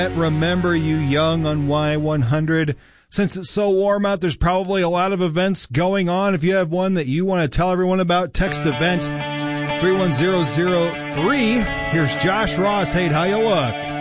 Remember you young on Y100. Since it's so warm out, there's probably a lot of events going on. If you have one that you want to tell everyone about, text event 31003. Here's Josh Ross. Hey, how you look?